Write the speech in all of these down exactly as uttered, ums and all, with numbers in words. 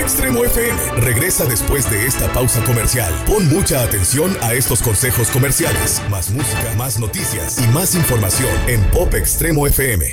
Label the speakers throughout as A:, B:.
A: Extremo F M regresa después de esta pausa comercial. Pon mucha atención a estos consejos comerciales. Más música, más noticias y más información en Pop Extremo F M.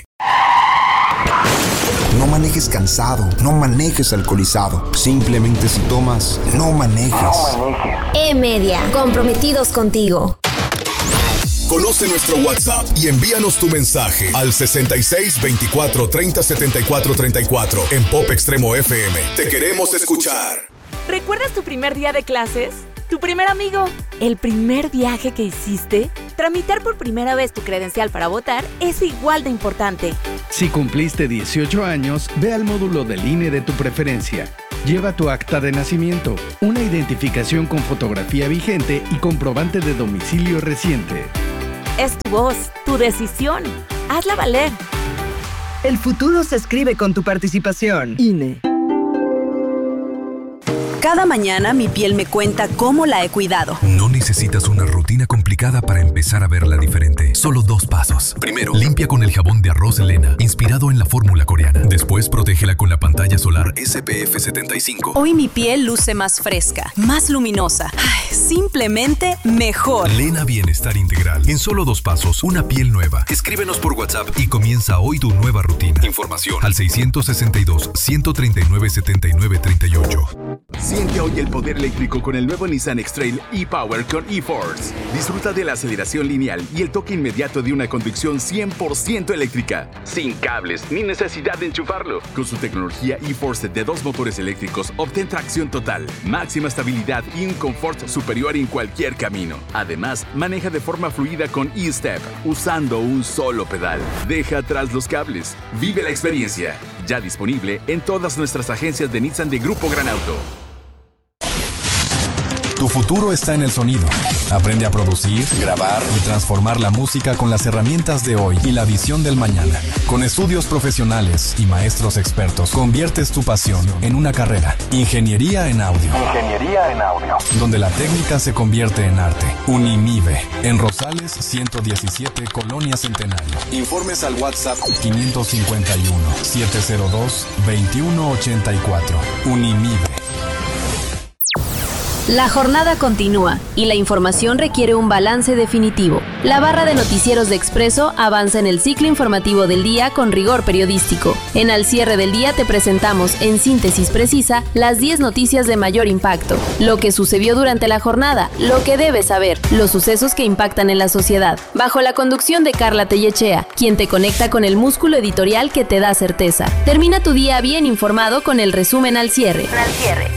B: No manejes cansado, no manejes alcoholizado. Simplemente si tomas, no manejes. No manejes.
C: E-Media, comprometidos contigo.
A: Conoce nuestro WhatsApp y envíanos tu mensaje al sesenta y seis veinticuatro treinta setenta y cuatro treinta y cuatro en Pop Extremo F M. Te queremos escuchar.
D: ¿Recuerdas tu primer día de clases? ¿Tu primer amigo? ¿El primer viaje que hiciste? Tramitar por primera vez tu credencial para votar es igual de importante.
E: Si cumpliste dieciocho años, ve al módulo del I N E de tu preferencia. Lleva tu acta de nacimiento, una identificación con fotografía vigente y comprobante de domicilio reciente.
D: Es tu voz, tu decisión. Hazla valer.
F: El futuro se escribe con tu participación. I N E.
G: Cada mañana mi piel me cuenta cómo la he cuidado.
H: No necesitas una rutina complicada para empezar a verla diferente. Solo dos pasos. Primero, limpia con el jabón de arroz Lena, inspirado en la fórmula coreana. Después, protégela con la pantalla solar S P F setenta y cinco.
G: Hoy mi piel luce más fresca, más luminosa. Ay, simplemente mejor.
H: Lena Bienestar Integral. En solo dos pasos, una piel nueva. Escríbenos por WhatsApp y comienza hoy tu nueva rutina. Información al seiscientos sesenta y dos, ciento treinta y nueve, setenta y nueve, treinta y ocho.
I: Siente hoy el poder eléctrico con el nuevo Nissan X-Trail e-Power con e-Force. Disfruta de la aceleración lineal y el toque inmediato de una conducción cien por ciento eléctrica. Sin cables ni necesidad de enchufarlo. Con su tecnología e-Force de dos motores eléctricos, obtén tracción total, máxima estabilidad y un confort superior en cualquier camino. Además, maneja de forma fluida con e-Step, usando un solo pedal. Deja atrás los cables. Vive la experiencia. Ya disponible en todas nuestras agencias de Nissan de Grupo Gran Auto.
J: Tu futuro está en el sonido. Aprende a producir, grabar y transformar la música con las herramientas de hoy y la visión del mañana. Con estudios profesionales y maestros expertos, conviertes tu pasión en una carrera. Ingeniería en audio.
B: Ingeniería en audio.
J: Donde la técnica se convierte en arte. Unimive. En Rosales ciento diecisiete, Colonia Centenario. Informes al WhatsApp quinientos cincuenta y uno, setecientos dos, veintiuno ochenta y cuatro. Unimive.
C: La jornada continúa y la información requiere un balance definitivo. La barra de noticieros de Expreso avanza en el ciclo informativo del día con rigor periodístico. En Al Cierre del Día te presentamos, en síntesis precisa, las diez noticias de mayor impacto, lo que sucedió durante la jornada, lo que debes saber, los sucesos que impactan en la sociedad, bajo la conducción de Carla Tellechea, quien te conecta con el músculo editorial que te da certeza. Termina tu día bien informado con el resumen Al Cierre. Al Cierre.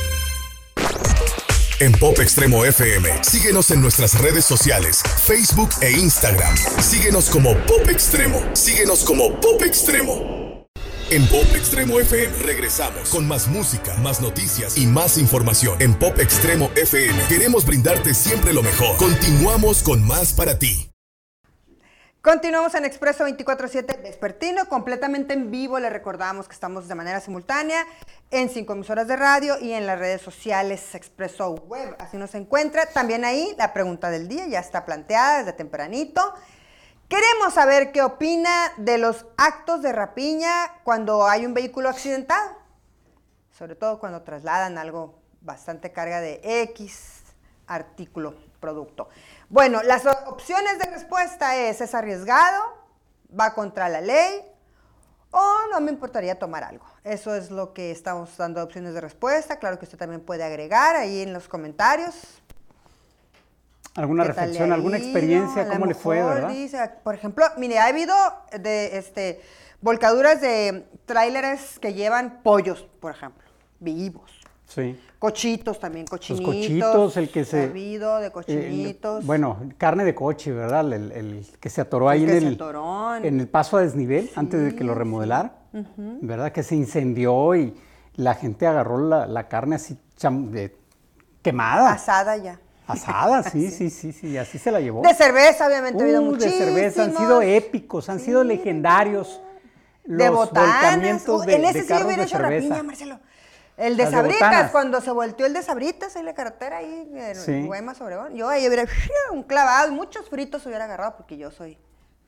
A: En Pop Extremo F M, síguenos en nuestras redes sociales, Facebook e Instagram. Síguenos como Pop Extremo. Síguenos como Pop Extremo. En Pop Extremo F M regresamos con más música, más noticias y más información. En Pop Extremo F M queremos brindarte siempre lo mejor. Continuamos con más para ti.
K: Continuamos en Expreso veinticuatro siete Vespertino, completamente en vivo. Les recordamos que estamos de manera simultánea en cinco emisoras de radio y en las redes sociales Expreso Web. Así nos encuentra. También ahí la pregunta del día ya está planteada desde tempranito. Queremos saber qué opina de los actos de rapiña cuando hay un vehículo accidentado. Sobre todo cuando trasladan algo bastante carga de X artículo, producto. Bueno, las opciones de respuesta es, es arriesgado, va contra la ley o no me importaría tomar algo. Eso es lo que estamos dando opciones de respuesta. Claro que usted también puede agregar ahí en los comentarios.
L: ¿Alguna reflexión, alguna experiencia? ¿Cómo le fue, verdad?
K: Dice, por ejemplo, mire, ha habido de, este, volcaduras de tráileres que llevan pollos, por ejemplo, vivos.
L: Sí.
K: Cochitos también, cochinitos.
L: Los cochitos, el que se...
K: Hervido de cochinitos.
L: El, bueno, carne de coche, ¿verdad? El, el que se atoró ahí
K: el
L: en,
K: que
L: el,
K: se atoró en...
L: en el paso a desnivel, sí, antes de que lo remodelara,
K: sí. uh-huh.
L: ¿verdad? Que se incendió y la gente agarró la, la carne así cham, de, quemada.
K: Asada ya.
L: Asada, sí, sí, sí, sí, así se la llevó.
K: De cerveza, obviamente,
L: uh,
K: ha habido muchísimos.
L: De cerveza, han sido épicos, han sí. sido legendarios.
K: De
L: los
K: botanas.
L: volcamientos de,
K: en ese
L: de
K: sí
L: carros
K: hubiera
L: de
K: hecho
L: cerveza.
K: rapiña, Marcelo. El de Sabritas, cuando se volteó el de Sabritas en la carretera ahí en sí. Guaymas, Obregón. Yo ahí hubiera un clavado y muchos fritos hubiera agarrado porque yo soy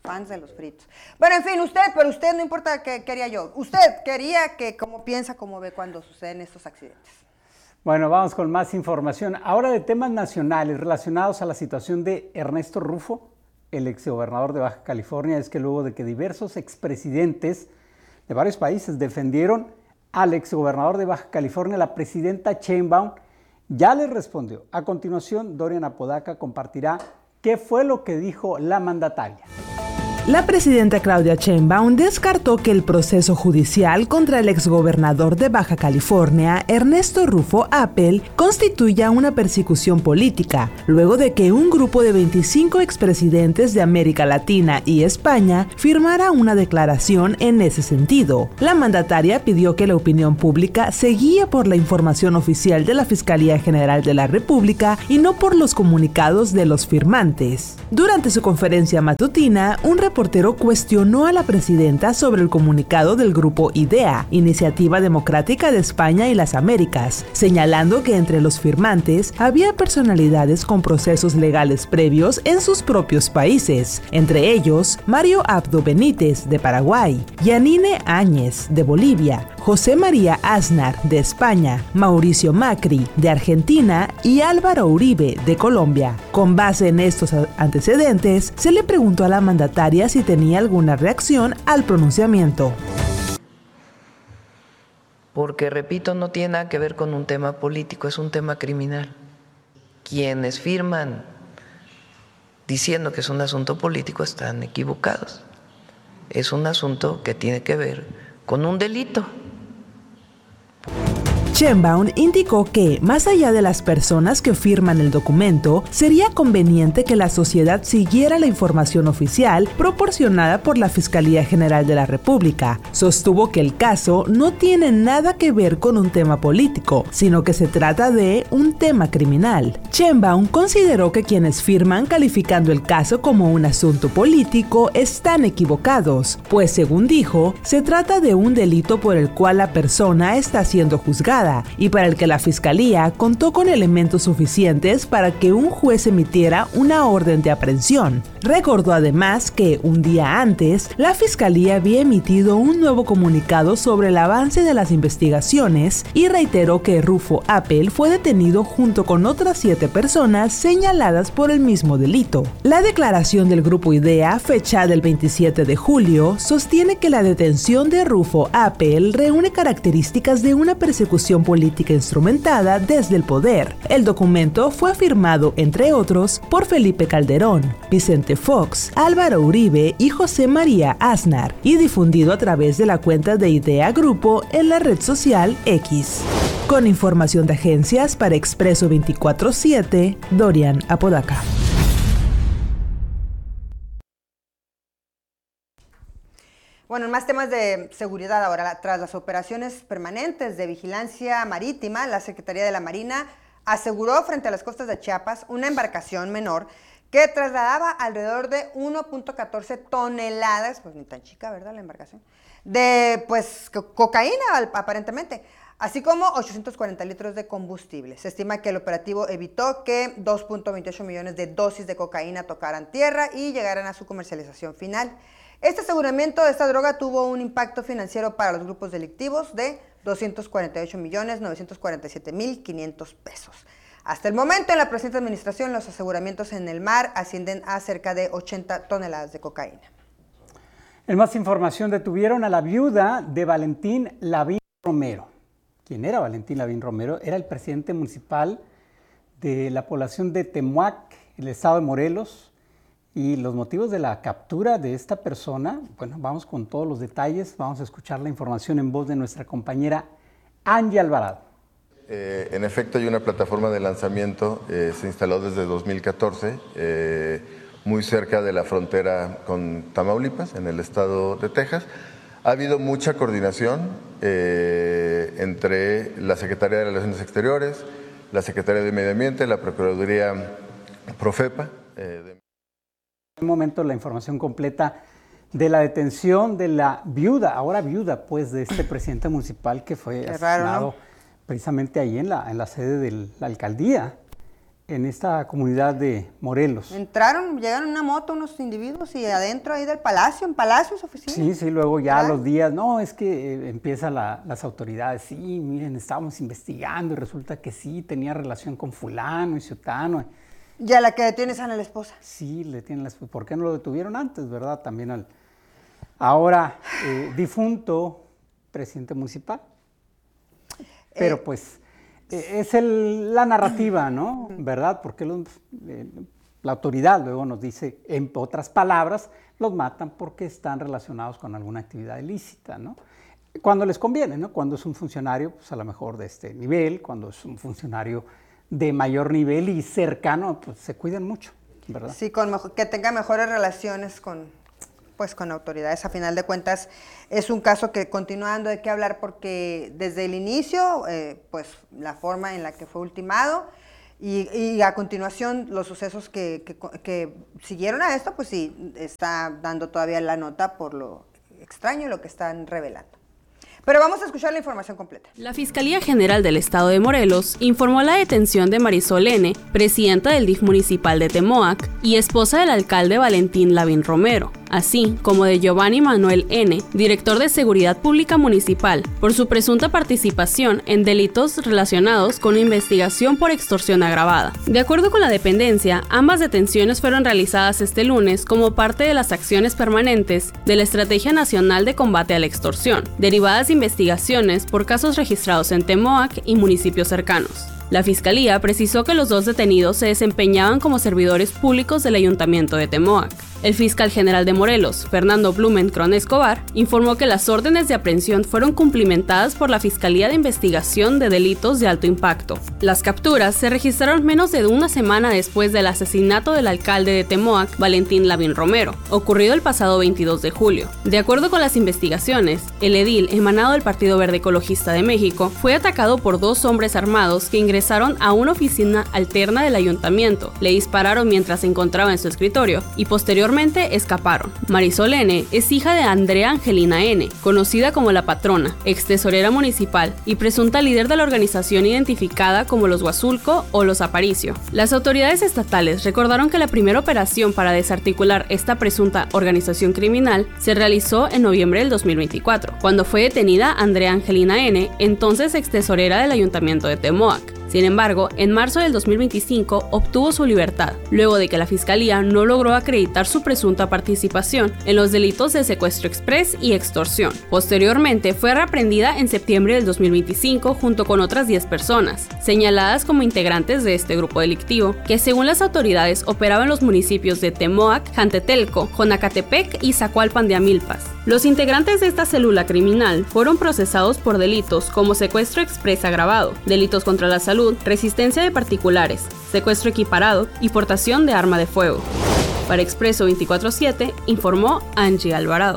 K: fans de los fritos. Bueno, en fin, usted, pero usted no importa qué quería yo. Usted quería que, cómo piensa, cómo ve cuando suceden estos accidentes.
L: Bueno, vamos con más información. Ahora de temas nacionales relacionados a la situación de Ernesto Rufo, el exgobernador de Baja California. Es que luego de que diversos expresidentes de varios países defendieron al exgobernador de Baja California, la presidenta Sheinbaum ya les respondió. A continuación, Dorian Apodaca compartirá qué fue lo que dijo la mandataria.
M: La presidenta Claudia Sheinbaum descartó que el proceso judicial contra el exgobernador de Baja California, Ernesto Rufo Appel, constituya una persecución política, luego de que un grupo de veinticinco expresidentes de América Latina y España firmara una declaración en ese sentido. La mandataria pidió que la opinión pública se guíe por la información oficial de la Fiscalía General de la República y no por los comunicados de los firmantes. Durante su conferencia matutina, un reportero cuestionó a la presidenta sobre el comunicado del grupo IDEA, Iniciativa Democrática de España y las Américas, señalando que entre los firmantes había personalidades con procesos legales previos en sus propios países, entre ellos Mario Abdo Benítez, de Paraguay, Yanine Áñez, de Bolivia, José María Aznar, de España, Mauricio Macri, de Argentina y Álvaro Uribe, de Colombia. Con base en estos antecedentes, se le preguntó a la mandataria si tenía alguna reacción al pronunciamiento.
N: Porque, repito, no tiene nada que ver con un tema político, es un tema criminal. Quienes firman diciendo que es un asunto político están equivocados. Es un asunto que tiene que ver con un delito.
M: Sheinbaum indicó que, más allá de las personas que firman el documento, sería conveniente que la sociedad siguiera la información oficial proporcionada por la Fiscalía General de la República. Sostuvo que el caso no tiene nada que ver con un tema político, sino que se trata de un tema criminal. Sheinbaum consideró que quienes firman calificando el caso como un asunto político están equivocados, pues según dijo, se trata de un delito por el cual la persona está siendo juzgada y para el que la Fiscalía contó con elementos suficientes para que un juez emitiera una orden de aprehensión. Recordó además que, un día antes, la Fiscalía había emitido un nuevo comunicado sobre el avance de las investigaciones y reiteró que Rufo Appel fue detenido junto con otras siete personas señaladas por el mismo delito. La declaración del Grupo IDEA, fechada el veintisiete de julio, sostiene que la detención de Rufo Appel reúne características de una persecución política instrumentada desde el poder. El documento fue firmado, entre otros, por Felipe Calderón, Vicente Fox, Álvaro Uribe y José María Aznar, y difundido a través de la cuenta de IDEA Grupo en la red social X. Con información de agencias para Expreso veinticuatro siete, Dorian Apodaca.
K: Bueno, en más temas de seguridad ahora, tras las operaciones permanentes de vigilancia marítima, la Secretaría de la Marina aseguró frente a las costas de Chiapas una embarcación menor que trasladaba alrededor de uno punto catorce toneladas, pues ni tan chica, ¿verdad?, la embarcación, de pues co cocaína aparentemente, así como ochocientos cuarenta litros de combustible. Se estima que el operativo evitó que dos punto veintiocho millones de dosis de cocaína tocaran tierra y llegaran a su comercialización final. Este aseguramiento de esta droga tuvo un impacto financiero para los grupos delictivos de doscientos cuarenta y ocho millones novecientos cuarenta y siete mil quinientos pesos. Hasta el momento, en la presente administración, los aseguramientos en el mar ascienden a cerca de ochenta toneladas de cocaína.
L: En más información, detuvieron a la viuda de Valentín Lavín Romero. ¿Quién era Valentín Lavín Romero? Era el presidente municipal de la población de Temuac, el estado de Morelos. Y los motivos de la captura de esta persona, bueno, vamos con todos los detalles, vamos a escuchar la información en voz de nuestra compañera Angie Alvarado.
O: Eh, en efecto, hay una plataforma de lanzamiento, eh, se instaló desde dos mil catorce, eh, muy cerca de la frontera con Tamaulipas, en el estado de Texas. Ha habido mucha coordinación eh, entre la Secretaría de Relaciones Exteriores, la Secretaría de Medio Ambiente, la Procuraduría Profepa. Eh, de...
L: En un momento la información completa de la detención de la viuda, ahora viuda, pues, de este presidente municipal que fue
K: Qué
L: asesinado
K: raro, ¿no?
L: precisamente ahí en la, en la sede de la alcaldía. en esta comunidad de Morelos.
K: Entraron, llegaron en una moto unos individuos y adentro ahí del palacio, en palacios, oficinas.
L: Sí, sí, luego ya ¿verdad? Los días, no, es que eh, empiezan la, las autoridades, sí, miren, estábamos investigando y resulta que sí, tenía relación con fulano y sutano.
K: ¿Y a la que detienes a la esposa?
L: Sí, le tienen la esposa. ¿Por qué no lo detuvieron antes, verdad? También al ahora eh, difunto presidente municipal. Pero eh, pues eh, es el, la narrativa, ¿no? ¿Verdad? Porque los, eh, la autoridad luego nos dice, en otras palabras, los matan porque están relacionados con alguna actividad ilícita, ¿no? Cuando les conviene, ¿no? Cuando es un funcionario, pues a lo mejor de este nivel, cuando es un funcionario de mayor nivel y cercano, pues se cuidan mucho, ¿verdad?
K: Sí, con mejor, que tenga mejores relaciones con, pues, con autoridades. A final de cuentas, es un caso que continúa dando de qué hablar porque desde el inicio, eh, pues la forma en la que fue ultimado y, y a continuación los sucesos que, que, que siguieron a esto, pues sí, está dando todavía la nota por lo extraño, lo que están revelando. Pero vamos a escuchar la información completa.
P: La Fiscalía General del Estado de Morelos informó la detención de Marisol N., presidenta del D I F municipal de Temoac y esposa del alcalde Valentín Lavín Romero, así como de Giovanni Manuel N., director de Seguridad Pública Municipal, por su presunta participación en delitos relacionados con investigación por extorsión agravada. De acuerdo con la dependencia, ambas detenciones fueron realizadas este lunes como parte de las acciones permanentes de la Estrategia Nacional de Combate a la Extorsión, derivadas de investigaciones por casos registrados en Temoac y municipios cercanos. La Fiscalía precisó que los dos detenidos se desempeñaban como servidores públicos del Ayuntamiento de Temoac. El fiscal general de Morelos, Fernando Blumenkron Escobar, informó que las órdenes de aprehensión fueron cumplimentadas por la Fiscalía de Investigación de Delitos de Alto Impacto. Las capturas se registraron menos de una semana después del asesinato del alcalde de Temoac, Valentín Lavín Romero, ocurrido el pasado veintidós de julio. De acuerdo con las investigaciones, el edil emanado del Partido Verde Ecologista de México fue atacado por dos hombres armados que ingresaron a una oficina alterna del ayuntamiento, le dispararon mientras se encontraba en su escritorio y posteriormente escaparon. Marisol N. es hija de Andrea Angelina N., conocida como la patrona, ex tesorera municipal y presunta líder de la organización identificada como los Huazulco o los Aparicio. Las autoridades estatales recordaron que la primera operación para desarticular esta presunta organización criminal se realizó en noviembre del dos mil veinticuatro, cuando fue detenida Andrea Angelina N., entonces ex tesorera del ayuntamiento de Temoac. Sin embargo, en marzo del dos mil veinticinco obtuvo su libertad, luego de que la Fiscalía no logró acreditar su presunta participación en los delitos de secuestro exprés y extorsión. Posteriormente, fue reaprendida en septiembre del dos mil veinticinco junto con otras diez personas, señaladas como integrantes de este grupo delictivo, que según las autoridades operaba en los municipios de Temoac, Jantetelco, Jonacatepec y Zacualpan de Amilpas. Los integrantes de esta célula criminal fueron procesados por delitos como secuestro exprés agravado, delitos contra la salud, resistencia de particulares, secuestro equiparado y portación de arma de fuego. Para Expreso veinticuatro siete, informó Angie Alvarado.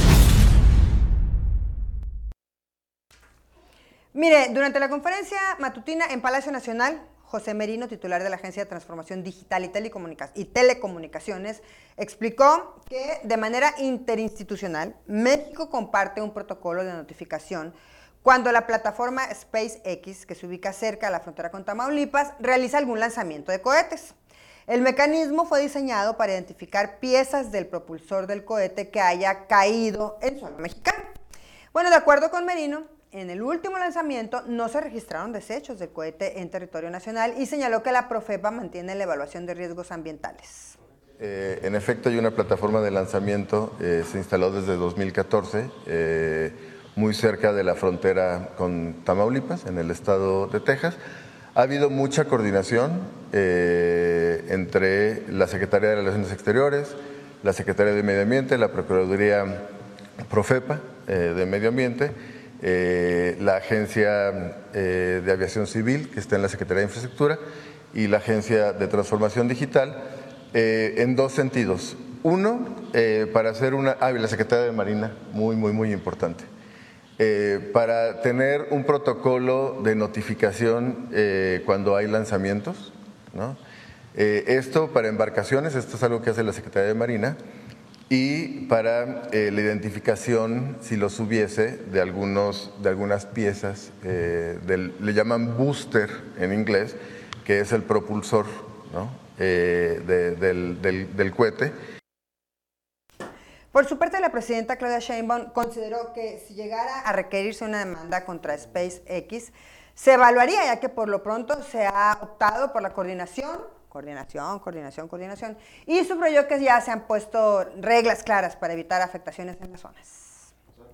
K: Mire, durante la conferencia matutina en Palacio Nacional, José Merino, titular de la Agencia de Transformación Digital y, Telecomunica- y Telecomunicaciones, explicó que de manera interinstitucional, México comparte un protocolo de notificación cuando la plataforma SpaceX, que se ubica cerca de la frontera con Tamaulipas, realiza algún lanzamiento de cohetes. El mecanismo fue diseñado para identificar piezas del propulsor del cohete que haya caído en suelo mexicano. Bueno, de acuerdo con Merino, en el último lanzamiento no se registraron desechos del cohete en territorio nacional y señaló que la Profepa mantiene la evaluación de riesgos ambientales.
O: Eh, en efecto, hay una plataforma de lanzamiento, eh, se instaló desde dos mil catorce, eh, muy cerca de la frontera con Tamaulipas, en el estado de Texas. Ha habido mucha coordinación eh, entre la Secretaría de Relaciones Exteriores, la Secretaría de Medio Ambiente, la Procuraduría Profepa eh, de Medio Ambiente, eh, la Agencia eh, de Aviación Civil, que está en la Secretaría de Infraestructura, y la Agencia de Transformación Digital, eh, en dos sentidos. Uno, eh, para hacer una... Ah, y la Secretaría de Marina, muy, muy, muy importante. Eh, para tener un protocolo de notificación eh, cuando hay lanzamientos, ¿no? Eh, esto para embarcaciones, esto es algo que hace la Secretaría de Marina, y para eh, la identificación, si los hubiese, de, algunos, de algunas piezas, eh, del, le llaman booster en inglés, que es el propulsor, ¿no? eh, de, del, del, del cohete.
K: Por su parte, la presidenta Claudia Sheinbaum consideró que si llegara a requerirse una demanda contra SpaceX, se evaluaría, ya que por lo pronto se ha optado por la coordinación, coordinación, coordinación, coordinación, y subrayó que ya se han puesto reglas claras para evitar afectaciones en las zonas.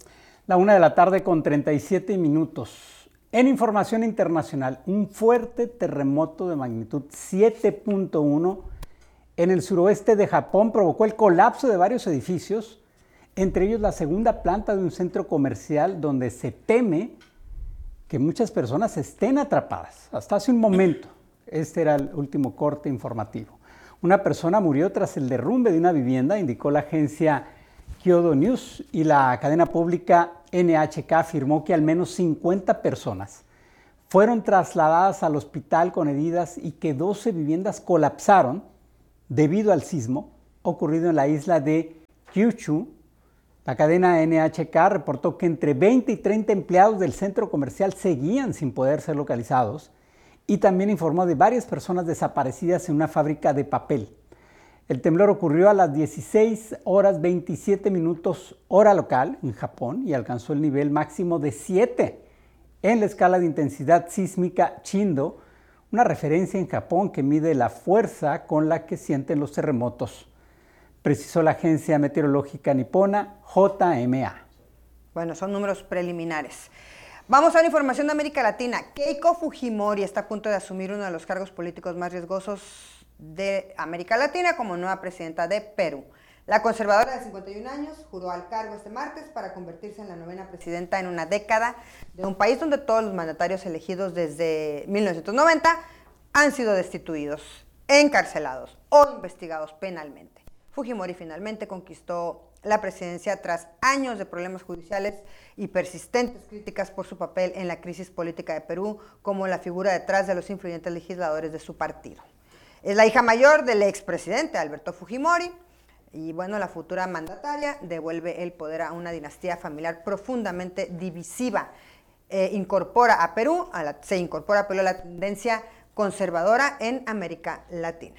L: La una de la tarde con treinta y siete minutos. En información internacional, un fuerte terremoto de magnitud siete punto uno en el suroeste de Japón provocó el colapso de varios edificios, entre ellos la segunda planta de un centro comercial donde se teme que muchas personas estén atrapadas. Hasta hace un momento, este era el último corte informativo. Una persona murió tras el derrumbe de una vivienda, indicó la agencia Kyodo News, y la cadena pública N H K afirmó que al menos cincuenta personas fueron trasladadas al hospital con heridas y que doce viviendas colapsaron debido al sismo ocurrido en la isla de Kyushu. La cadena N H K reportó que entre veinte y treinta empleados del centro comercial seguían sin poder ser localizados y también informó de varias personas desaparecidas en una fábrica de papel. El temblor ocurrió a las dieciséis horas veintisiete minutos hora local en Japón y alcanzó el nivel máximo de siete en la escala de intensidad sísmica Chindo, una referencia en Japón que mide la fuerza con la que sienten los terremotos, precisó la agencia meteorológica nipona J M A.
K: Bueno, son números preliminares. Vamos a la información de América Latina. Keiko Fujimori está a punto de asumir uno de los cargos políticos más riesgosos de América Latina como nueva presidenta de Perú. La conservadora de cincuenta y un años juró al cargo este martes para convertirse en la novena presidenta en una década de un país donde todos los mandatarios elegidos desde mil novecientos noventa han sido destituidos, encarcelados o investigados penalmente. Fujimori finalmente conquistó la presidencia tras años de problemas judiciales y persistentes críticas por su papel en la crisis política de Perú como la figura detrás de los influyentes legisladores de su partido. Es la hija mayor del expresidente Alberto Fujimori y, bueno, la futura mandataria devuelve el poder a una dinastía familiar profundamente divisiva. Eh, incorpora a Perú, a la, se incorpora a Perú a la tendencia conservadora en América Latina.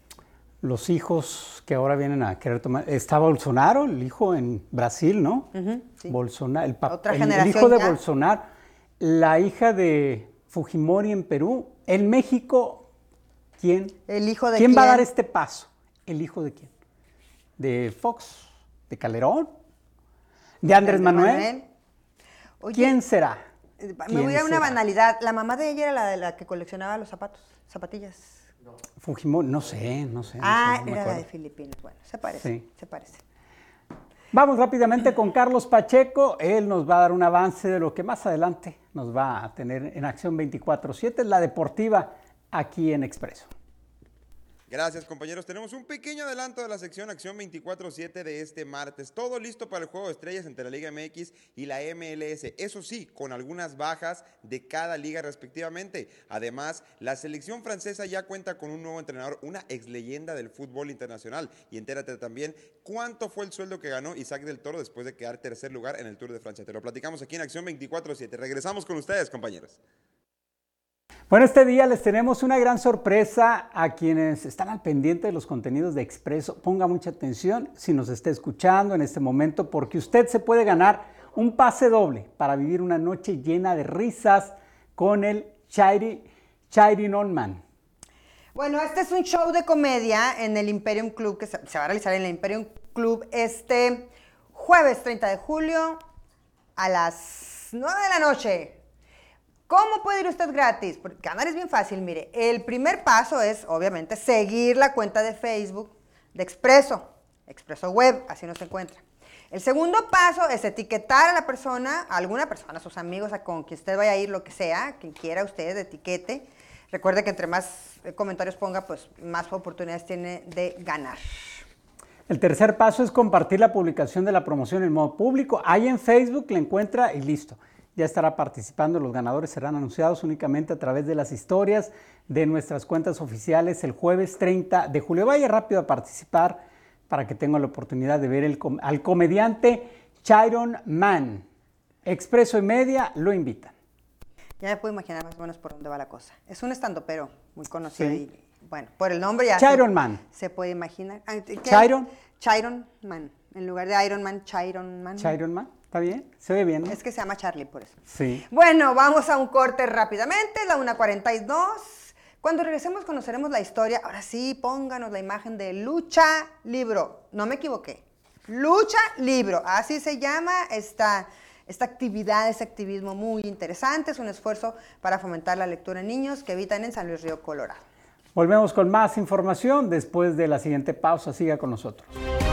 L: Los hijos que ahora vienen a querer tomar... Está Bolsonaro, el hijo en Brasil, ¿no? Uh-huh, sí. Bolsonaro, el,
K: Otra
L: el,
K: generación
L: el hijo de
K: ya.
L: Bolsonaro, la hija de Fujimori en Perú. En México... ¿Quién,
K: ¿El hijo de
L: ¿quién,
K: quién
L: va a dar este paso? ¿El hijo de quién? ¿De Fox? ¿De Calderón? ¿De Andrés Manuel? Manuel. Oye, ¿quién será?
K: Me
L: ¿Quién
K: voy a una
L: será?
K: banalidad. La mamá de ella era la de la que coleccionaba los zapatos, zapatillas.
L: No. Fujimori, no sé, no sé.
K: Ah,
L: no sé, no
K: era la de Filipinas. Bueno, se parece, sí. se parece.
L: Vamos rápidamente con Carlos Pacheco. Él nos va a dar un avance de lo que más adelante nos va a tener en Acción veinticuatro siete, la deportiva, aquí en Expreso.
Q: Gracias, compañeros. Tenemos un pequeño adelanto de la sección Acción veinticuatro siete de este martes. Todo listo para el juego de estrellas entre la Liga M X y la M L S. Eso sí, con algunas bajas de cada liga respectivamente. Además, la selección francesa ya cuenta con un nuevo entrenador, una ex leyenda del fútbol internacional. Y entérate también cuánto fue el sueldo que ganó Isaac del Toro después de quedar tercer lugar en el Tour de Francia. Te lo platicamos aquí en Acción veinticuatro siete. Regresamos con ustedes, compañeros.
L: Bueno, este día les tenemos una gran sorpresa a quienes están al pendiente de los contenidos de Expreso. Ponga mucha atención si nos está escuchando en este momento, porque usted se puede ganar un pase doble para vivir una noche llena de risas con el Chairi, Chairi Non-Man.
K: Bueno, este es un show de comedia en el Imperium Club, que se, se va a realizar en el Imperium Club este jueves treinta de julio a las nueve de la noche. ¿Cómo puede ir usted gratis? Porque ganar es bien fácil, mire. El primer paso es, obviamente, seguir la cuenta de Facebook de Expreso, Expreso Web, así nos encuentra. El segundo paso es etiquetar a la persona, a alguna persona, a sus amigos, a con quien usted vaya a ir, lo que sea, quien quiera usted, etiquete. Recuerde que entre más comentarios ponga, pues más oportunidades tiene de ganar.
L: El tercer paso es compartir la publicación de la promoción en modo público. Ahí en Facebook la encuentra y listo. Ya estará participando, los ganadores serán anunciados únicamente a través de las historias de nuestras cuentas oficiales el jueves treinta de julio. Vaya rápido a participar para que tenga la oportunidad de ver el, al comediante Chiron Man. Expreso y Media lo invitan.
K: Ya me puedo imaginar más o menos por dónde va la cosa. Es un estandopero muy conocido
L: Sí.
K: y, bueno, por el nombre ya
L: Chiron
K: se,
L: Man.
K: se puede imaginar. Ah, ¿qué?
L: Chiron.
K: Chiron Man. En lugar de Iron Man, Chiron Man.
L: Chiron Man, ¿está bien? Se ve bien, ¿no?
K: Es que se llama Charlie por eso.
L: Sí.
K: Bueno, vamos a un corte rápidamente, la una cuarenta y dos. Cuando regresemos conoceremos la historia. Ahora sí, pónganos la imagen de Lucha Libro. No me equivoqué. Lucha Libro, así se llama esta, esta actividad, este activismo muy interesante. Es un esfuerzo para fomentar la lectura en niños que habitan en San Luis Río Colorado.
L: Volvemos con más información después de la siguiente pausa. Siga con nosotros.